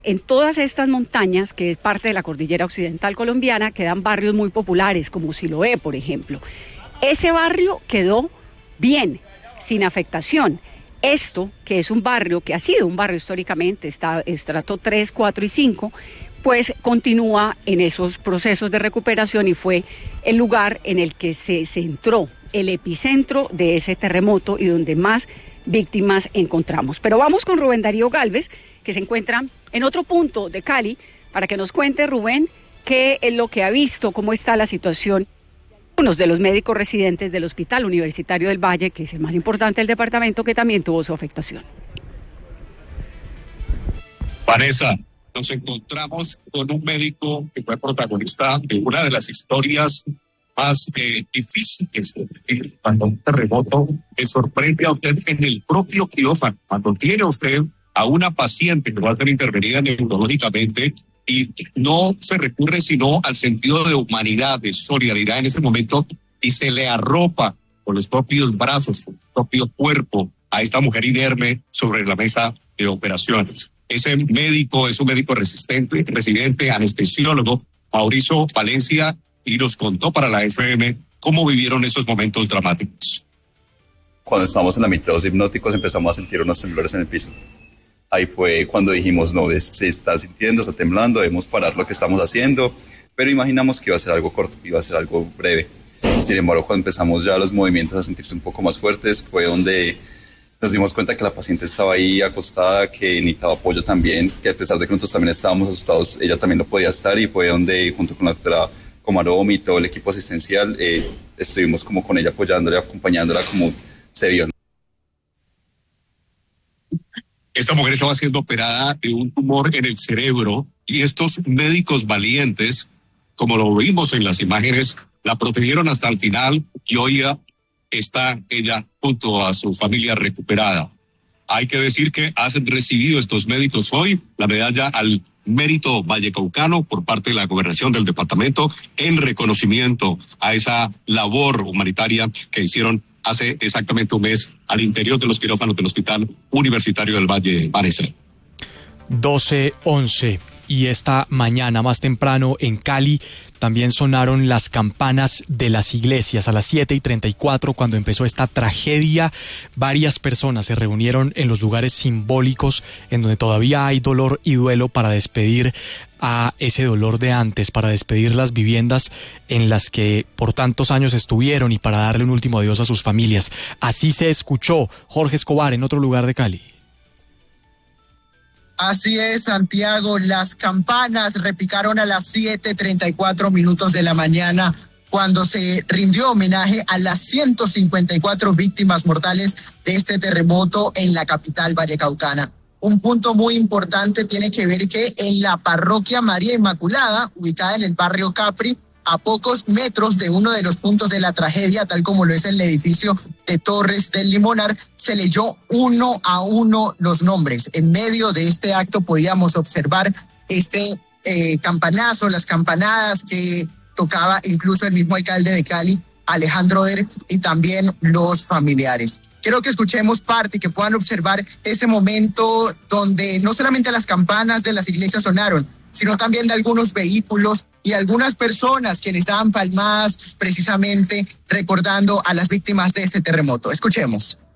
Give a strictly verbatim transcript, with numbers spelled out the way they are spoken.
En todas estas montañas, que es parte de la cordillera occidental colombiana, quedan barrios muy populares, como Siloé, por ejemplo. Ese barrio quedó bien, sin afectación. Esto, que es un barrio, que ha sido un barrio históricamente, está estrato tres, cuatro y cinco, pues continúa en esos procesos de recuperación y fue el lugar en el que se centró el epicentro de ese terremoto y donde más víctimas encontramos. Pero vamos con Rubén Darío Gálvez, que se encuentra en otro punto de Cali, para que nos cuente, Rubén, qué es lo que ha visto, cómo está la situación de unos de los médicos residentes del Hospital Universitario del Valle, que es el más importante del departamento, que también tuvo su afectación. Vanessa, nos encontramos con un médico que fue protagonista de una de las historias más eh, difíciles. Cuando un terremoto le sorprende a usted en el propio quirófano, cuando tiene usted a una paciente que va a ser intervenida neurológicamente y no se recurre sino al sentido de humanidad, de solidaridad en ese momento, y se le arropa con los propios brazos, con el propio cuerpo a esta mujer inerme sobre la mesa de operaciones. Ese médico es un médico resistente, residente, anestesiólogo, Mauricio Valencia, y nos contó para la F M cómo vivieron esos momentos dramáticos. Cuando estábamos en la mitad de los hipnóticos empezamos a sentir unos temblores en el piso. Ahí fue cuando dijimos, no, se está sintiendo, está temblando, debemos parar lo que estamos haciendo, pero imaginamos que iba a ser algo corto, iba a ser algo breve. Sin embargo, cuando empezamos ya los movimientos a sentirse un poco más fuertes, fue donde nos dimos cuenta que la paciente estaba ahí acostada, que necesitaba apoyo también, que a pesar de que nosotros también estábamos asustados, ella también lo podía estar, y fue donde, junto con la doctora Comaromi y todo el equipo asistencial, eh, estuvimos como con ella apoyándola, acompañándola como se vio. Esta mujer estaba siendo operada de un tumor en el cerebro y estos médicos valientes, como lo vimos en las imágenes, la protegieron hasta el final y hoy ya está ella junto a su familia recuperada. Hay que decir que han recibido estos médicos hoy la medalla al mérito vallecaucano por parte de la gobernación del departamento en reconocimiento a esa labor humanitaria que hicieron hace exactamente un mes al interior de los quirófanos del Hospital Universitario del Valle. Vanessa. doce once. Y esta mañana más temprano en Cali también sonaron las campanas de las iglesias a las siete y treinta y cuatro cuando empezó esta tragedia. Varias personas se reunieron en los lugares simbólicos en donde todavía hay dolor y duelo para despedir a ese dolor de antes, para despedir las viviendas en las que por tantos años estuvieron y para darle un último adiós a sus familias. Así se escuchó Jorge Escobar en otro lugar de Cali. Así es, Santiago, las campanas repicaron a las siete treinta y cuatro minutos de la mañana cuando se rindió homenaje a las ciento cincuenta y cuatro víctimas mortales de este terremoto en la capital vallecaucana. Un punto muy importante tiene que ver que en la parroquia María Inmaculada, ubicada en el barrio Capri, a pocos metros de uno de los puntos de la tragedia, tal como lo es el edificio de Torres del Limonar, se leyó uno a uno los nombres. En medio de este acto podíamos observar este eh, campanazo, las campanadas que tocaba incluso el mismo alcalde de Cali, Alejandro Der, y también los familiares. Quiero que escuchemos parte y que puedan observar ese momento donde no solamente las campanas de las iglesias sonaron, sino también de algunos vehículos y algunas personas quienes estaban palmadas precisamente recordando a las víctimas de este terremoto. Escuchemos.